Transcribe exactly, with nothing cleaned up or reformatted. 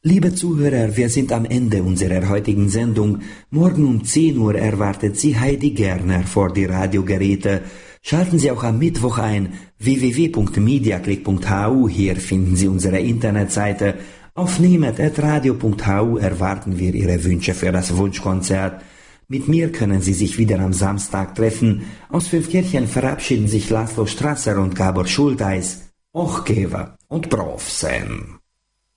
Liebe Zuhörer, wir sind am Ende unserer heutigen Sendung. Morgen um zehn Uhr erwartet Sie Heidi Gerner vor die Radiogeräte. Schalten Sie auch am Mittwoch ein, w w w punkt mediaclick punkt h u. Hier finden Sie unsere Internetseite. Auf nehmet at radio punkt h u erwarten wir Ihre Wünsche für das Wunschkonzert. Mit mir können Sie sich wieder am Samstag treffen. Aus Fünfkirchen verabschieden sich Laszlo Strasser und Gabor Schulteis. Och geva und brav sen.